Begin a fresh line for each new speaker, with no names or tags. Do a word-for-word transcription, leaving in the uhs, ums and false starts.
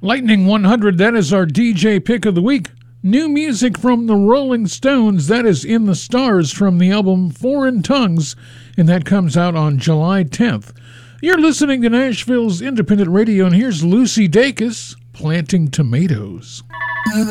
Lightning one hundred, that is our D J pick of the week. New music from the Rolling Stones, that is In the Stars from the album Foreign Tongues, and that comes out on July tenth. You're listening to Nashville's Independent Radio, and here's Lucy Dacus, Planting Tomatoes.